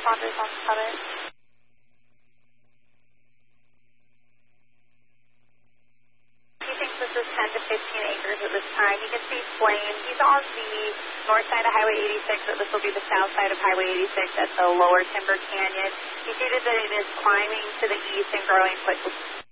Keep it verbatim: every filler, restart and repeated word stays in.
responders on summit. He thinks this is ten to fifteen acres at this time. You can see flames. He's on the north side of Highway eighty-six, but this will be the south side of Highway eighty-six at the lower Timber Canyon. He stated that it is climbing to the east and growing quickly.